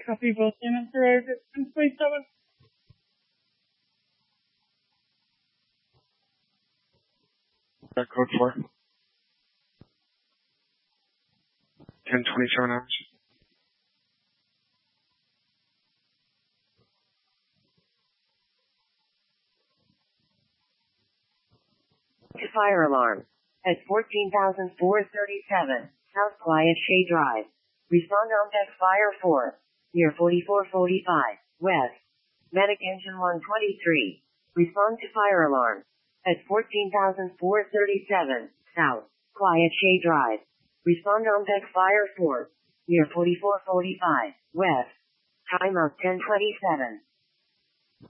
Copy both units arrived at 1027. Code 4. 1027 hours. To fire alarm. At 14,437, South Quiet Shade Drive. Respond on deck fire 4. Near 4445, west. Medic engine 123. Respond to fire alarm. At 14,437, South Quiet Shade Drive. Respond on deck fire 4. Near 4445, west. Time of 1027.